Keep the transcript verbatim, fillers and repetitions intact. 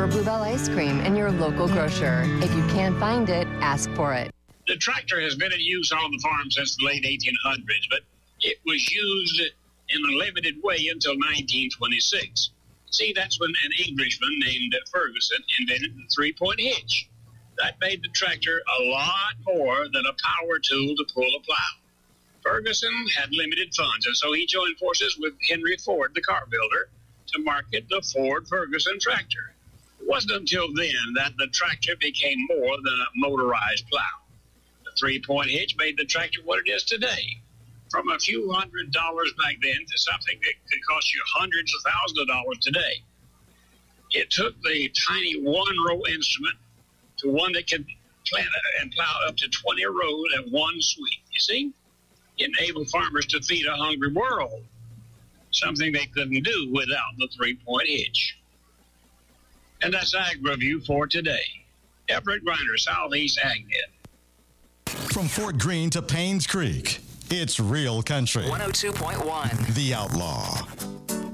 for Bluebell ice cream in your local grocer. If you can't find it, ask for it. The tractor has been in use on the farm since the late eighteen hundreds, but it was used in a limited way until nineteen twenty-six. See, that's when an Englishman named Ferguson invented the three-point hitch. That made the tractor a lot more than a power tool to pull a plow. Ferguson had limited funds, and so he joined forces with Henry Ford, the car builder, to market the Ford Ferguson tractor. It wasn't until then that the tractor became more than a motorized plow. The three-point hitch made the tractor what it is today. From a few hundred dollars back then to something that could cost you hundreds of thousands of dollars today. It took the tiny one-row instrument to one that could plant and plow up to twenty rows at one sweep. You see? It enabled farmers to feed a hungry world, something they couldn't do without the three-point hitch. And that's Ag Review for today. Everett Griner, Southeast AgNet. From Fort Greene to Paynes Creek, it's real country. one oh two point one. The Outlaw.